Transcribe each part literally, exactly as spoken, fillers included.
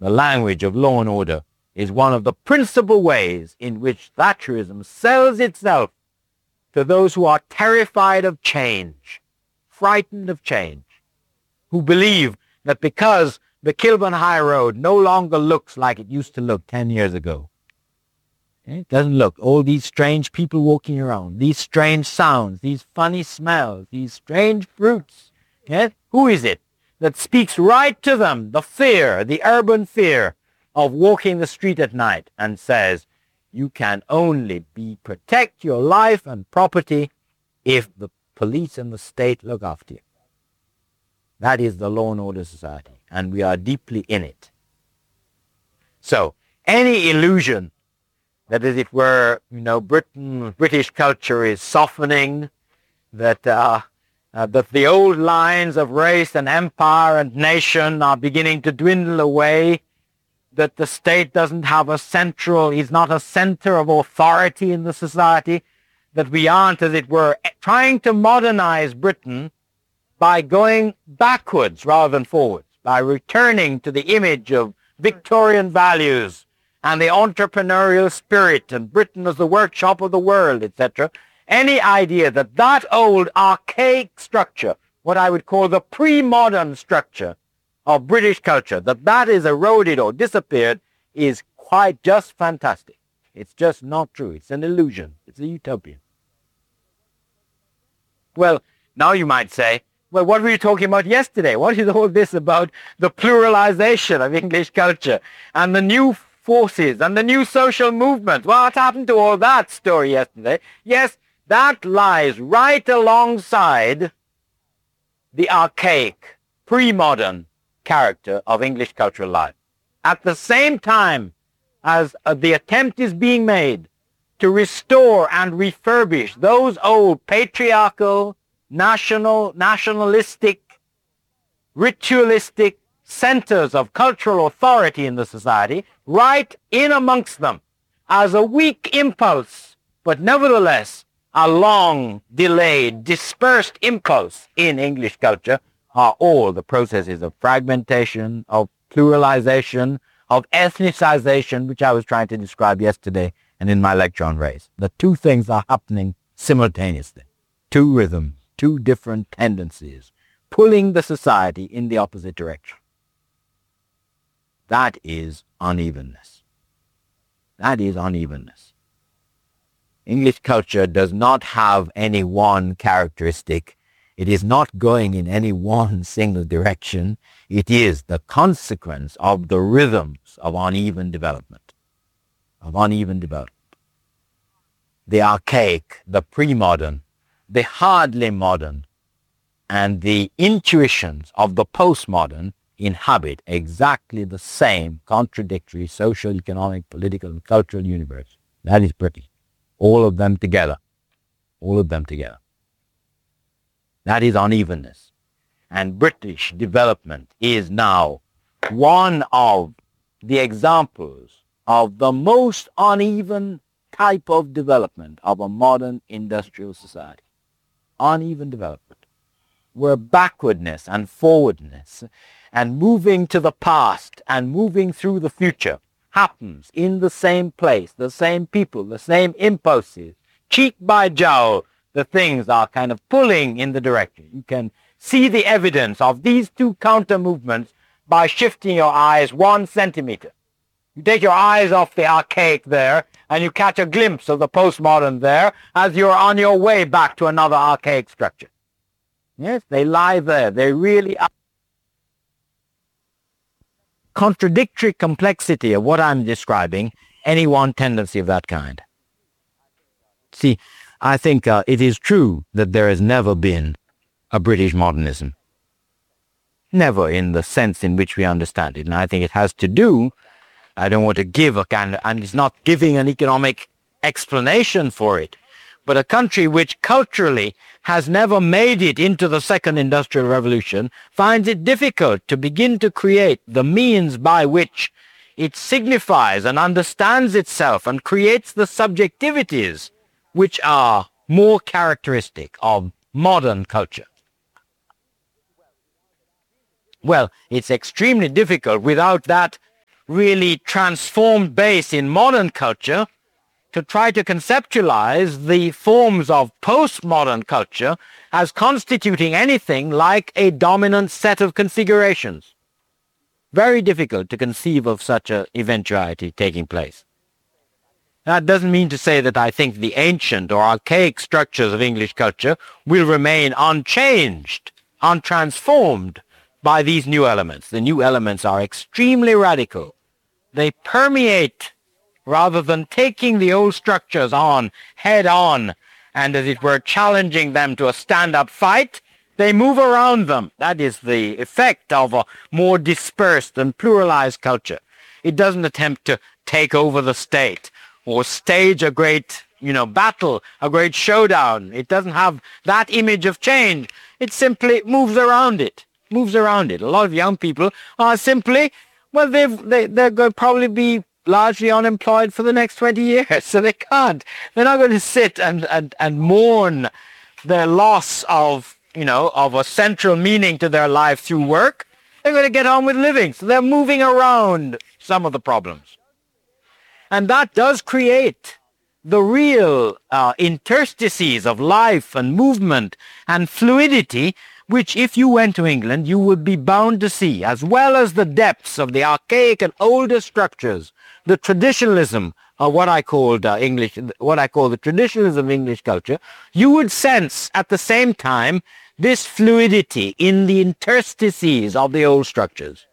the language of law and order, is one of the principal ways in which Thatcherism sells itself to those who are terrified of change, frightened of change, who believe that because the Kilburn High Road no longer looks like it used to look ten years ago, it doesn't look. All these strange people walking around, these strange sounds, these funny smells, these strange fruits. Yes? Who is it that speaks right to them, the fear, the urban fear of walking the street at night, and says, you can only be protect your life and property if the police and the state look after you. That is the law and order society, and we are deeply in it. So, any illusion that as it were, you know, Britain, British culture is softening, that uh, uh, that the old lines of race and empire and nation are beginning to dwindle away, that the state doesn't have a central, is not a center of authority in the society, that we aren't, as it were, trying to modernize Britain by going backwards rather than forwards, by returning to the image of Victorian values and the entrepreneurial spirit, and Britain as the workshop of the world, et cetera. Any idea that that old archaic structure, what I would call the pre-modern structure of British culture, that that is eroded or disappeared, is quite just fantastic. It's just not true. It's an illusion. It's a utopia. Well, now you might say, well, what were you talking about yesterday? What is all this about the pluralization of English culture and the new forces and the new social movements? What happened to all that story yesterday? Yes, that lies right alongside the archaic, pre-modern character of English cultural life. At the same time as uh, the attempt is being made to restore and refurbish those old patriarchal, national, nationalistic, ritualistic centers of cultural authority in the society, right in amongst them, as a weak impulse, but nevertheless a long, delayed, dispersed impulse in English culture, are all the processes of fragmentation, of pluralization, of ethnicization, which I was trying to describe yesterday and in my lecture on race. The two things are happening simultaneously. Two rhythms, two different tendencies, pulling the society in the opposite direction. That is unevenness. That is unevenness. English culture does not have any one characteristic. It is not going in any one single direction. It is the consequence of the rhythms of uneven development, of uneven development. The archaic, the pre-modern, the hardly modern, and the intuitions of the postmodern inhabit exactly the same contradictory social, economic, political, and cultural universe. That is British. All of them together. All of them together. That is unevenness. And British development is now one of the examples of the most uneven type of development of a modern industrial society. Uneven development, where backwardness and forwardness and moving to the past and moving through the future happens in the same place, the same people, the same impulses, cheek by jowl. The things are kind of pulling in the direction. You can see the evidence of these two counter movements by shifting your eyes one centimeter. You take your eyes off the archaic there, and you catch a glimpse of the postmodern there as you're on your way back to another archaic structure. Yes, they lie there. They really are. Contradictory complexity of what I'm describing, any one tendency of that kind. See, I think uh, it is true that there has never been a British modernism. Never in the sense in which we understand it. And I think it has to do, I don't want to give a kind of, and it's not giving an economic explanation for it, but a country which culturally has never made it into the second industrial revolution finds it difficult to begin to create the means by which it signifies and understands itself and creates the subjectivities which are more characteristic of modern culture. Well, it's extremely difficult without that really transformed base in modern culture to try to conceptualize the forms of postmodern culture as constituting anything like a dominant set of configurations. Very difficult to conceive of such an eventuality taking place. That doesn't mean to say that I think the ancient or archaic structures of English culture will remain unchanged, untransformed by these new elements. The new elements are extremely radical. They permeate rather than taking the old structures on, head on, and as it were challenging them to a stand-up fight. They move around them. That is the effect of a more dispersed and pluralized culture. It doesn't attempt to take over the state or stage a great, you know, battle, a great showdown. It doesn't have that image of change. It simply moves around it, moves around it. A lot of young people are simply, well, they've, they, they're going to probably be largely unemployed for the next twenty years, so they can't. They're not going to sit and, and, and mourn their loss of, you know, of a central meaning to their life through work. They're going to get on with living, so they're moving around some of the problems. And that does create the real uh, interstices of life and movement and fluidity, which if you went to England, you would be bound to see, as well as the depths of the archaic and older structures, the traditionalism of what I called uh, English, what I call the traditionalism of English culture. You would sense at the same time this fluidity in the interstices of the old structures.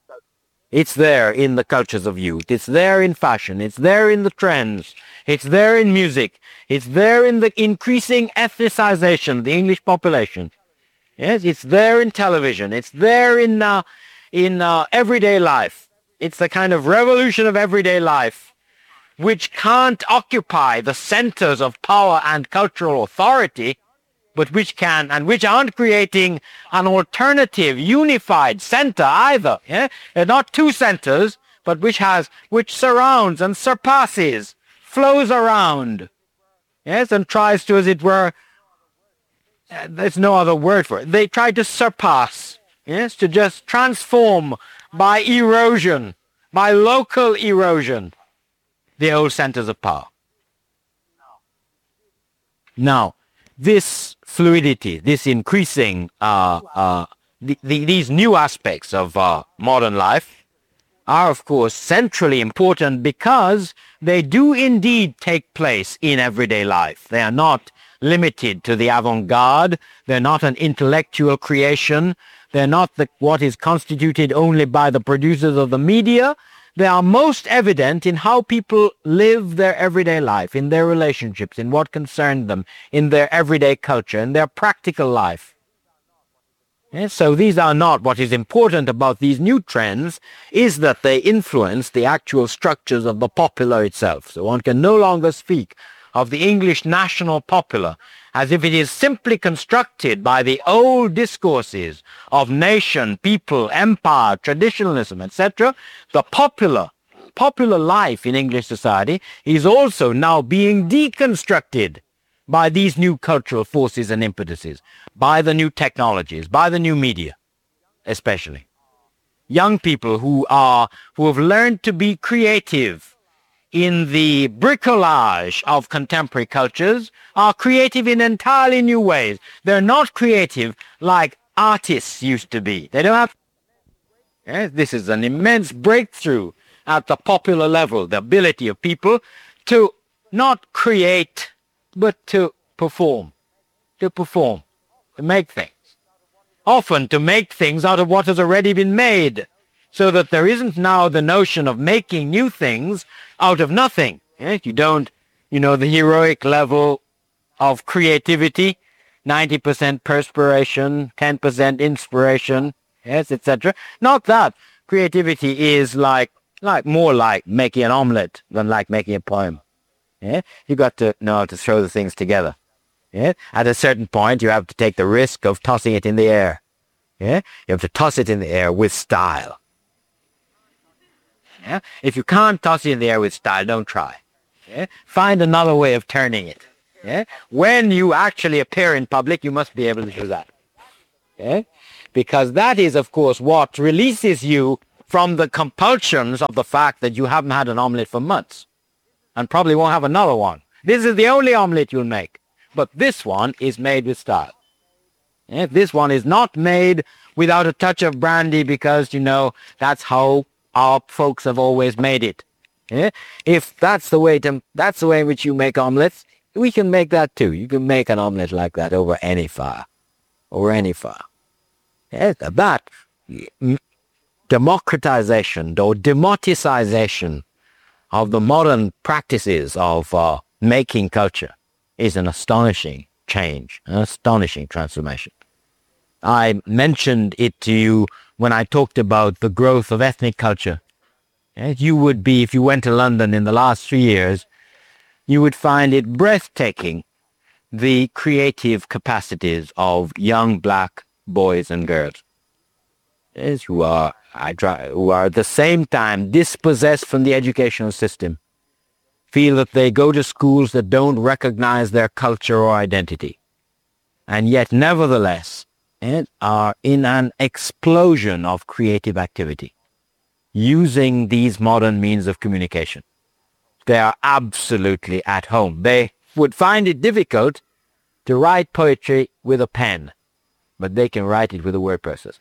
It's there in the cultures of youth. It's there in fashion. It's there in the trends. It's there in music. It's there in the increasing ethnicization of the English population. Yes, it's there in television. It's there in uh, in uh, everyday life. It's the kind of revolution of everyday life which can't occupy the centers of power and cultural authority, but which can, and which aren't creating an alternative, unified center either. Yeah? They're not two centers, but which has, which surrounds and surpasses, flows around, yes, and tries to, as it were, uh, there's no other word for it. They try to surpass, yes, to just transform by erosion, by local erosion, the old centers of power. Now, this fluidity, this increasing, uh, uh, the, the, these new aspects of uh, modern life are, of course, centrally important because they do indeed take place in everyday life. They are not limited to the avant-garde. They're not an intellectual creation. They're not the, what is constituted only by the producers of the media. They are most evident in how people live their everyday life, in their relationships, in what concerns them, in their everyday culture, in their practical life. Yes, so these are not, what is important about these new trends is that they influence the actual structures of the popular itself. So one can no longer speak of the English national popular as if it is simply constructed by the old discourses of nation, people, empire, traditionalism, et cetera. The popular, popular life in English society is also now being deconstructed by these new cultural forces and impetuses, by the new technologies, by the new media, especially. Young people who are, who have learned to be creative in the bricolage of contemporary cultures are creative in entirely new ways. They're not creative like artists used to be. They don't have... Yes, this is an immense breakthrough at the popular level, the ability of people to not create, but to perform, to perform, to make things. Often to make things out of what has already been made, so that there isn't now the notion of making new things out of nothing. Yes? You don't, you know, the heroic level of creativity, ninety percent perspiration, ten percent inspiration, yes, et cetera. Not that. Creativity is like, like more like making an omelette than like making a poem. Yeah? You got to know how to throw the things together. Yeah? At a certain point, you have to take the risk of tossing it in the air. Yeah? You have to toss it in the air with style. Yeah? If you can't toss it in the air with style, don't try. Yeah? Find another way of turning it. Yeah? When you actually appear in public, you must be able to do that. Yeah? Because that is, of course, what releases you from the compulsions of the fact that you haven't had an omelette for months and probably won't have another one. This is the only omelette you'll make. But this one is made with style. Yeah, this one is not made without a touch of brandy because, you know, that's how our folks have always made it. Yeah? If that's the way to, that's the way in which you make omelettes, we can make that too. You can make an omelette like that over any fire. Over any fire. Yeah, that democratization or democratization of the modern practices of uh, making culture is an astonishing change, an astonishing transformation. I mentioned it to you when I talked about the growth of ethnic culture. Yes, you would be, if you went to London in the last three years, you would find it breathtaking, the creative capacities of young black boys and girls. Yes, who are, I try, who are at the same time dispossessed from the educational system, feel that they go to schools that don't recognize their culture or identity, and yet nevertheless and are in an explosion of creative activity using these modern means of communication. They are absolutely at home. They would find it difficult to write poetry with a pen, but they can write it with a word processor.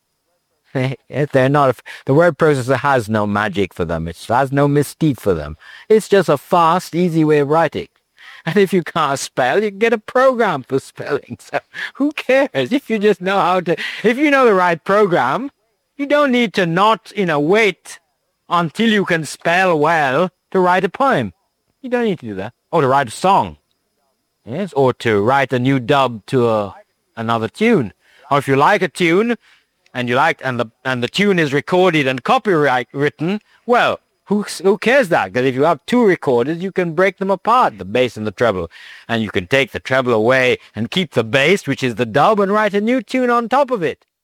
They're not, the word processor has no magic for them. It has no mystique for them. It's just a fast, easy way of writing. And if you can't spell, you can get a program for spelling. So who cares? If you just know how to, if you know the right program, you don't need to not, you know, wait until you can spell well to write a poem. You don't need to do that. Or to write a song. Yes, or to write a new dub to a, another tune. Or if you like a tune, and you like, and the and the tune is recorded and copyright written, well, who who cares that? Because if you have two recorded, you can break them apart, the bass and the treble, and you can take the treble away and keep the bass, which is the dub, and write a new tune on top of it.